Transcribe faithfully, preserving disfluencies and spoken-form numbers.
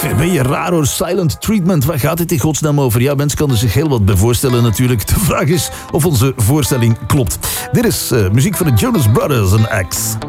Ben je raar hoor, silent treatment. Waar gaat dit in godsnaam over? Ja, mensen kan er zich heel wat bij voorstellen natuurlijk. De vraag is of onze voorstelling klopt. Dit is uh, muziek van de Jonas Brothers en X.